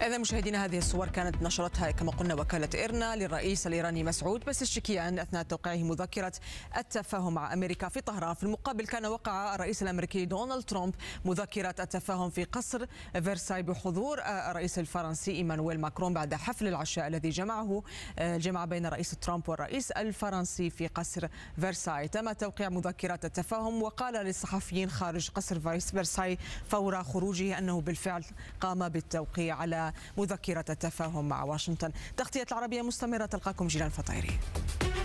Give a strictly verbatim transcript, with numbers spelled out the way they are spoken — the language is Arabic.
إذا مشاهدينا، هذه الصور كانت نشرتها كما قلنا وكالة إيرنا للرئيس الإيراني مسعود بسشكيان أثناء توقيعه مذكرة التفاهم مع أمريكا في طهران. في المقابل كان وقع الرئيس الأمريكي دونالد ترامب مذكرة التفاهم في قصر فرساي بحضور الرئيس الفرنسي إيمانويل ماكرون بعد حفل العشاء الذي جمعه جمع بين الرئيس ترامب والرئيس الفرنسي في قصر فرساي. تم توقيع مذكرة التفاهم، وقال للصحفيين خارج قصر فرساي فور خروجه أنه بالفعل قام بالتوقيع على مذكرة التفاهم مع واشنطن. تغطية العربية مستمرة، تلقاكم جيلان فطيري.